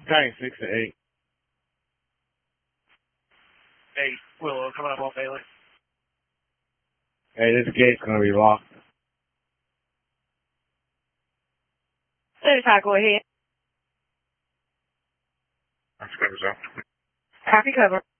Tank 6 to 8. 8, Willow, coming up on Bailey. Hey, this gate's gonna be locked. Center Talk, go ahead. That's good, so. Copy cover.